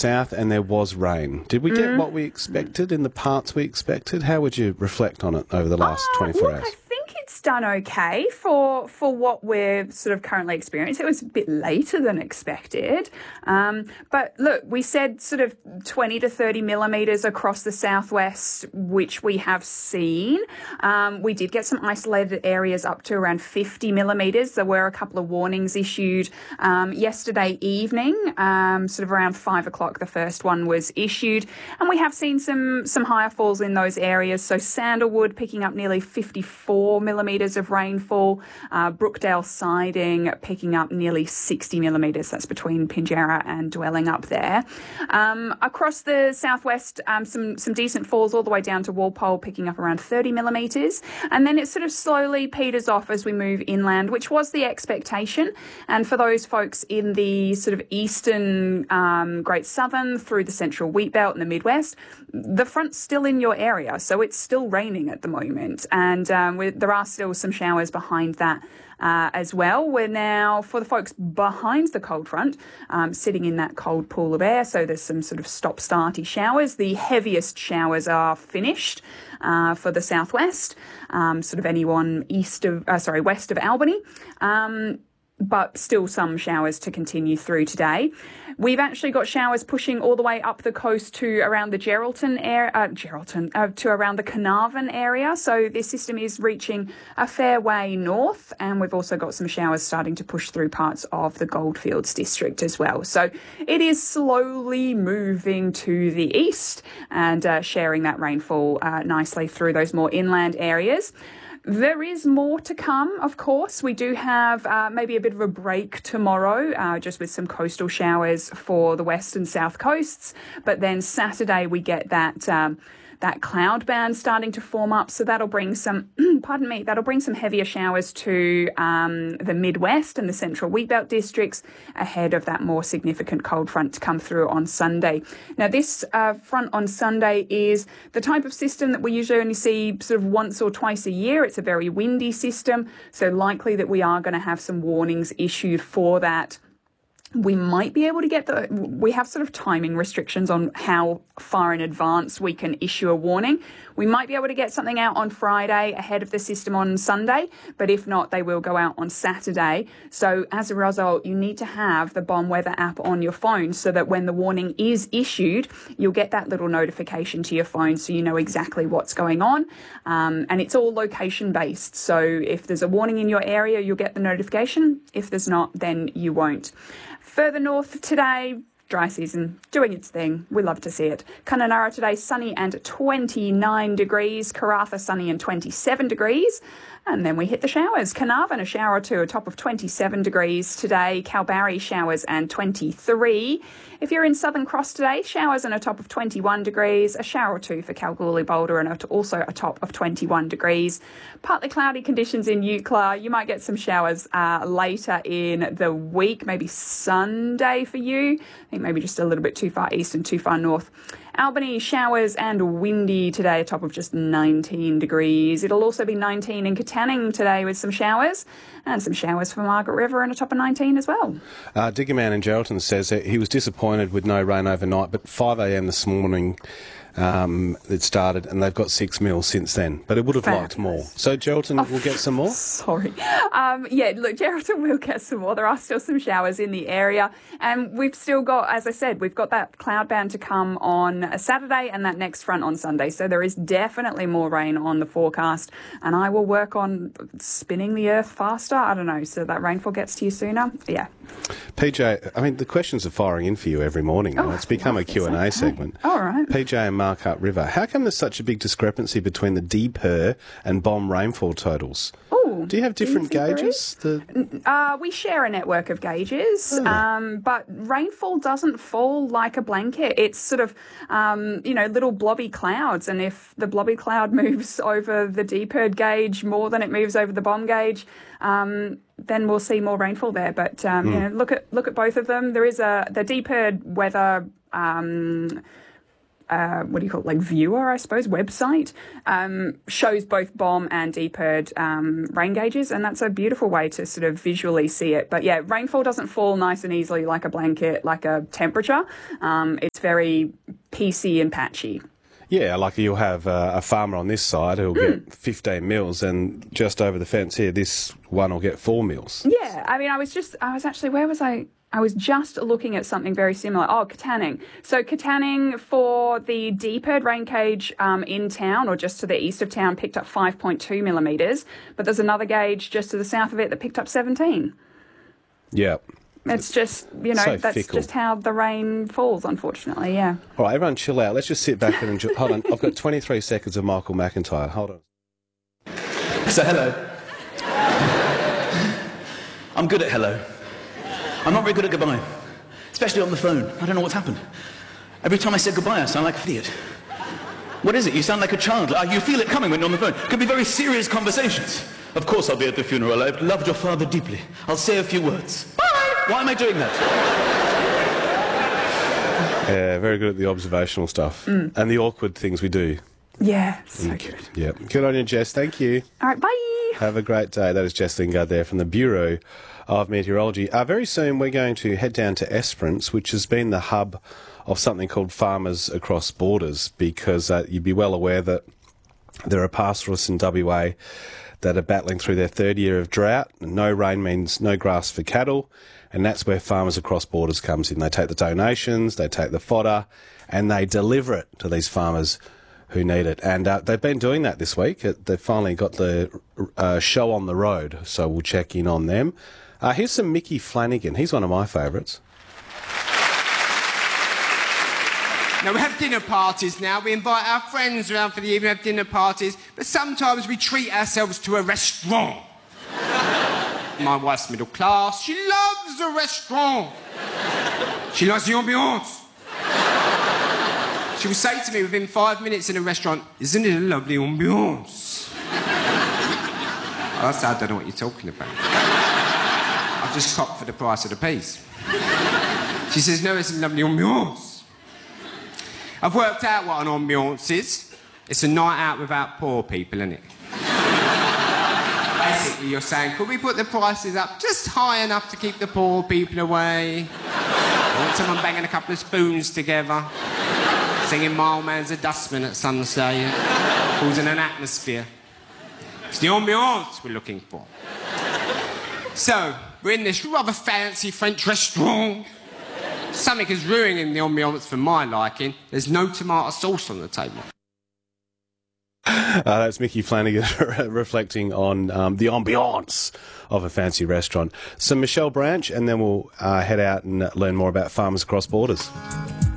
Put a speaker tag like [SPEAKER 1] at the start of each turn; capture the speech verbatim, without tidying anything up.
[SPEAKER 1] south and there was rain. Did we get mm. what we expected in the parts we expected? How would you reflect on it over the last
[SPEAKER 2] uh,
[SPEAKER 1] twenty-four
[SPEAKER 2] look,
[SPEAKER 1] hours?
[SPEAKER 2] I think it's done okay for for what we're sort of currently experiencing. It was a bit later than expected. Um, but look, we said sort of twenty to thirty millimetres across the southwest, which we have seen. Um, we did get some isolated areas up to around fifty millimetres. There were a couple of warnings issued um, yesterday evening, um, sort of around five o'clock. The first one was issued, and we have seen some some higher falls in those areas. So Sandalwood picking up nearly fifty-four millimetres of rainfall, uh, Brookdale Siding picking up nearly sixty millimetres. That's between Pinjarra and Dwelling up there. Um, across the southwest, um, some some decent falls all the way down to Walpole, picking up around thirty millimetres, and then it sort of slowly peters off as we move inland, which was the expectation. And for those folks in the sort of eastern um, Great Southern through the central wheat belt and the Midwest, the front's still in your area, so it's still raining at the moment, and um, there are still some showers behind that uh, as well. We're now, for the folks behind the cold front, um, sitting in that cold pool of air, so there's some sort of stop-starty showers. The heaviest showers are finished uh, for the southwest, um, sort of anyone east of, uh, sorry, west of Albany. Um, but still some showers to continue through today. We've actually got showers pushing all the way up the coast to around the Geraldton area, uh, Geraldton, uh, to around the Carnarvon area. So this system is reaching a fair way north, and we've also got some showers starting to push through parts of the Goldfields district as well. So it is slowly moving to the east and uh, sharing that rainfall uh, nicely through those more inland areas. There is more to come, of course. We do have uh, maybe a bit of a break tomorrow, uh, just with some coastal showers for the west and south coasts. But then Saturday we get that um, that cloud band starting to form up, so that'll bring some, pardon me, that'll bring some heavier showers to um, the Midwest and the central wheatbelt districts ahead of that more significant cold front to come through on Sunday. Now, this uh, front on Sunday is the type of system that we usually only see sort of once or twice a year. It's a very windy system, so likely that we are going to have some warnings issued for that. We might be able to get the, we have sort of timing restrictions on how far in advance we can issue a warning. We might be able to get something out on Friday ahead of the system on Sunday, but if not, they will go out on Saturday. So as a result, you need to have the Bomb Weather app on your phone so that when the warning is issued, you'll get that little notification to your phone so you know exactly what's going on. Um, and it's all location based. So if there's a warning in your area, you'll get the notification. If there's not, then you won't. Further north today, dry season doing its thing. We love to see it. Kununurra today, sunny and twenty-nine degrees. Karratha, sunny and twenty-seven degrees. And then we hit the showers. Carnarvon, a shower or two, a top of twenty-seven degrees today. Kalbarri, showers and twenty-three. If you're in Southern Cross today, showers and a top of twenty-one degrees. A shower or two for Kalgoorlie, Boulder, and also a top of twenty-one degrees. Partly cloudy conditions in Eucla. You might get some showers uh, later in the week, maybe Sunday for you. I think maybe just a little bit too far east and too far north. Albany, showers and windy today, a top of just nineteen degrees. It'll also be nineteen in Katanning today with some showers, and some showers for Margaret River and a top of nineteen as well.
[SPEAKER 1] Uh, Diggerman in Geraldton says that he was disappointed with no rain overnight, but five a m this morning um, it started, and they've got six mil since then, but it would have
[SPEAKER 2] Fabulous.
[SPEAKER 1] liked more. So Geraldton
[SPEAKER 2] oh,
[SPEAKER 1] will get some more?
[SPEAKER 2] Sorry. Um, yeah, look, Geraldton will get some more. There are still some showers in the area, and we've still got, as I said, we've got that cloud band to come on a Saturday and that next front on Sunday, so there is definitely more rain on the forecast, and I will work on spinning the earth faster, I don't know, so that rainfall gets to you sooner. Yeah.
[SPEAKER 1] P J, I mean, the questions are firing in for you every morning.
[SPEAKER 2] Oh,
[SPEAKER 1] it's become a Q and A
[SPEAKER 2] okay.
[SPEAKER 1] segment.
[SPEAKER 2] All right.
[SPEAKER 1] P J and Marquardt River. How come there's such a big discrepancy between the D P E R and BOM rainfall totals?
[SPEAKER 2] Oh,
[SPEAKER 1] do you have different
[SPEAKER 2] do you
[SPEAKER 1] gauges? The...
[SPEAKER 2] Uh, we share a network of gauges, oh. um, but rainfall doesn't fall like a blanket. It's sort of, um, you know, little blobby clouds, and if the blobby cloud moves over the D P E R gauge more than it moves over the BOM gauge, um, then we'll see more rainfall there. But um, mm. you know, look at look at both of them. There is a the D P E R weather. Um, uh, what do you call it, like viewer, I suppose, website, um, shows both bomb and deep-heard um, rain gauges, and that's a beautiful way to sort of visually see it. But yeah, rainfall doesn't fall nice and easily like a blanket, like a temperature. Um, it's very piecey and patchy.
[SPEAKER 1] Yeah, like you'll have uh, a farmer on this side who'll
[SPEAKER 2] Mm.
[SPEAKER 1] get fifteen mils, and just over the fence here, this one will get four mils.
[SPEAKER 2] Yeah, I mean, I was just, I was actually, where was I? I was just looking at something very similar. Oh, Katanning. So Katanning for the deep-heard rain gauge um, in town or just to the east of town picked up five point two millimetres, but there's another gauge just to the south of it that picked up seventeen.
[SPEAKER 1] Yeah.
[SPEAKER 2] It's just, you know,
[SPEAKER 1] So
[SPEAKER 2] that's
[SPEAKER 1] fickle.
[SPEAKER 2] just how the rain falls, unfortunately, yeah.
[SPEAKER 1] All right, everyone chill out. Let's just sit back and enjoy. Hold on, I've got twenty-three seconds of Michael McIntyre. Hold on.
[SPEAKER 3] So hello. I'm good at hello. I'm not very good at goodbye, especially on the phone. I don't know what's happened. Every time I say goodbye, I sound like an idiot. What is it? You sound like a child. Like you feel it coming when you're on the phone. Could be very serious conversations. Of course I'll be at the funeral. I've loved your father deeply. I'll say a few words. Bye! Why am I doing that?
[SPEAKER 1] Yeah, very good at the observational stuff and the awkward things we do.
[SPEAKER 2] Yeah, so good.
[SPEAKER 1] Yeah, good on you, Jess. Thank you.
[SPEAKER 2] All right, bye.
[SPEAKER 1] Have a great day. That is Jess Lingard there from the Bureau of Meteorology. Uh, very soon we're going to head down to Esperance, which has been the hub of something called Farmers Across Borders, because uh, you'd be well aware that there are pastoralists in W A that are battling through their third year of drought. No rain means no grass for cattle, and that's where Farmers Across Borders comes in. They take the donations, they take the fodder, and they deliver it to these farmers who need it. And uh, they've been doing that this week. They've finally got the uh, show on the road, so we'll check in on them. Uh, here's some Mickey Flanagan. He's one of my favourites.
[SPEAKER 4] Now, we have dinner parties now. We invite our friends around for the evening, have dinner parties, but sometimes we treat ourselves to a restaurant. My wife's middle class. She loves a restaurant. She likes the ambiance. She will say to me within five minutes in a restaurant, "Isn't it a lovely ambiance?" I said, "I don't know what you're talking about. I've just copped for the price of the piece." She says, "No, it's a lovely ambiance." I've worked out what an ambiance is. It's a night out without poor people, isn't it? Basically, you're saying, could we put the prices up just high enough to keep the poor people away? I want someone banging a couple of spoons together, singing Mild Man's a Dustman at sunset, causing an atmosphere. It's the ambiance we're looking for. So, we're in this rather fancy French restaurant. Something is ruining the ambiance for my liking. There's no tomato sauce on the table.
[SPEAKER 1] Uh, that's Mickey Flanagan reflecting on um, the ambiance of a fancy restaurant. So Michelle Branch, and then we'll uh, head out and learn more about Farmers Across Borders.